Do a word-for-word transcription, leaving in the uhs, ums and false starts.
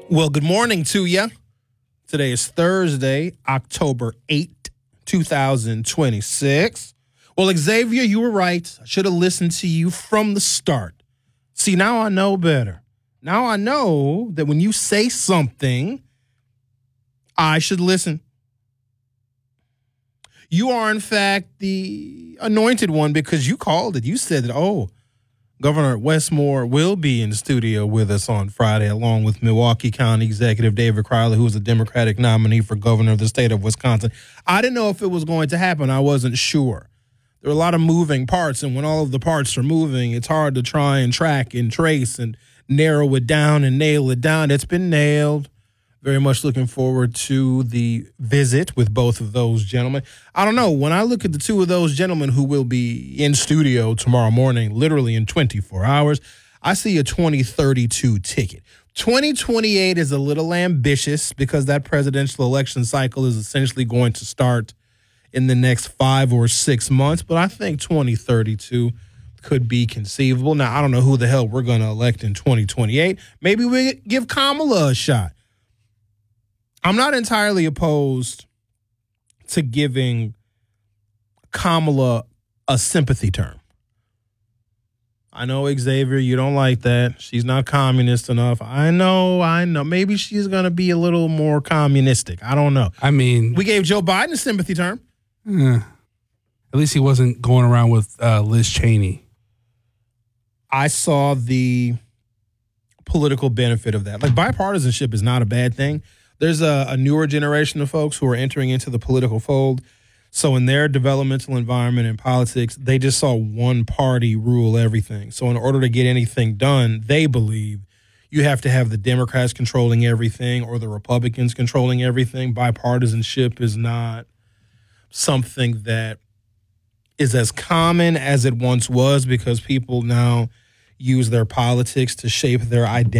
Well, good morning to you. Today is Thursday, October eighth, twenty twenty-six. Well, Xavier, you were right. I should have listened to you from the start. See, now I know better. Now I know that when you say something, I should listen. You are, in fact, the anointed one because you called it. You said that, oh, Governor Westmore will be in the studio with us on Friday, along with Milwaukee County Executive David Crowley, who is a Democratic nominee for governor of the state of Wisconsin. I didn't know if it was going to happen. I wasn't sure. There are a lot of moving parts, and when all of the parts are moving, it's hard to try and track and trace and narrow it down and nail it down. It's been nailed. Very much looking forward to the visit with both of those gentlemen. I don't know. When I look at the two of those gentlemen who will be in studio tomorrow morning, literally in twenty-four hours, I see a twenty thirty-two ticket. twenty twenty-eight is a little ambitious because that presidential election cycle is essentially going to start in the next five or six months. But I think twenty thirty-two could be conceivable. Now, I don't know who the hell we're going to elect in twenty twenty-eight. Maybe we give Kamala a shot. I'm not entirely opposed to giving Kamala a sympathy term. I know, Xavier, you don't like that. She's not communist enough. I know, I know. Maybe she's going to be a little more communistic. I don't know. I mean, we gave Joe Biden a sympathy term. Eh, at least he wasn't going around with uh, Liz Cheney. I saw the political benefit of that. Like, bipartisanship is not a bad thing. There's a, a newer generation of folks who are entering into the political fold. So in their developmental environment and politics, they just saw one party rule everything. So in order to get anything done, they believe you have to have the Democrats controlling everything or the Republicans controlling everything. Bipartisanship is not something that is as common as it once was because people now use their politics to shape their identity.